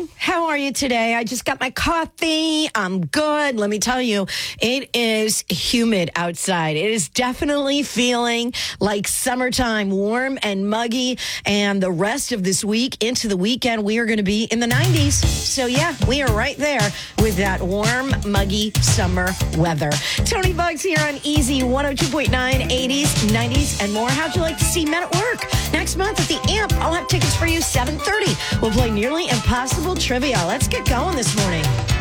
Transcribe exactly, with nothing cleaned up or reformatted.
morning. How are you today? I just got my coffee. I'm good. Let me tell you, it is humid outside. It is definitely feeling like summertime, warm and muggy. And the rest of this week into the weekend, we are going to be in the nineties. So, yeah, we are right there with that warm, muggy summer weather. Tony Buggs here on Easy one oh two point nine, eighties, nineties, and more. How'd you like to see Men at Work? Next month at the Amp, I'll have tickets for you, seven thirty. We'll play Nearly Impossible Trivia. Let's get going this morning.